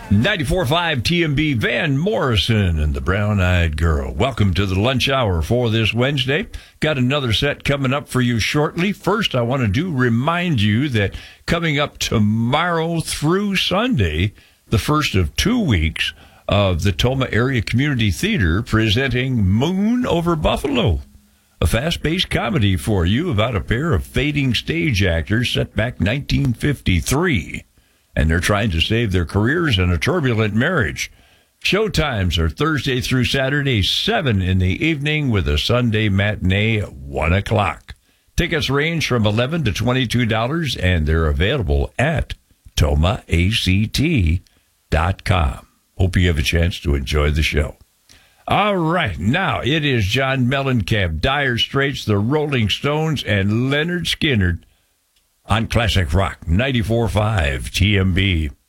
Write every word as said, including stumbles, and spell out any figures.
ninety-four point five T M B, Van Morrison and the Brown-Eyed Girl. Welcome to the lunch hour for this Wednesday. Got another set coming up for you shortly. First, I want to do remind you that coming up tomorrow through Sunday, the first of two weeks of the Tomah Area Community Theater presenting Moon Over Buffalo, a fast-paced comedy for you about a pair of fading stage actors set back nineteen fifty-three. And they're trying to save their careers in a turbulent marriage. Showtimes are Thursday through Saturday, seven in the evening, with a Sunday matinee at one o'clock. Tickets range from eleven dollars to twenty-two dollars, and they're available at tomah a c t dot com. Hope you have a chance to enjoy the show. All right, now it is John Mellencamp, Dire Straits, the Rolling Stones, and Leonard Skinner on Classic Rock ninety-four point five T M B.